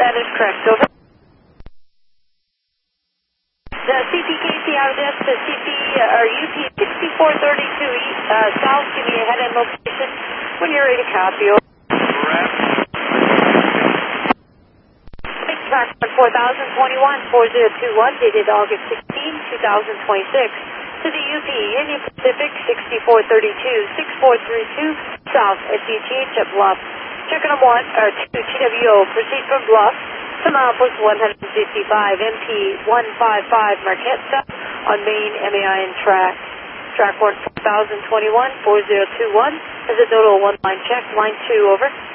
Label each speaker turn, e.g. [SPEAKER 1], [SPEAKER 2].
[SPEAKER 1] That is correct. Over. The CPKC out of this, the CP or UP 6432 south. Give me a head end location when you're ready to copy. Over. Track 4021 4021 dated August 16, 2026 to the UP Union Pacific 6432 6432 south at DTH at Bluff. Checking on 2 TWO. Proceed from Bluff to milepost 155 MP 155 Marquette on main MAIN track. Track 4021 4021 as a total one line check. Line 2 over.